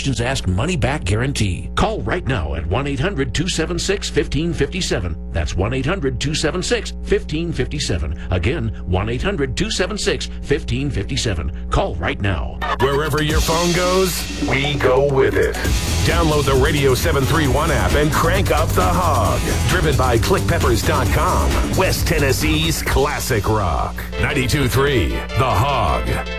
questions asked, money-back guarantee. Call right now at 1-800-276-1557. That's 1-800-276-1557. Again, 1-800-276-1557. Call right now. Wherever your phone goes, we go with it. Download the Radio 731 app and crank up the hog. Driven by ClickPeppers.com. West Tennessee's classic rock. 92.3 The Hog.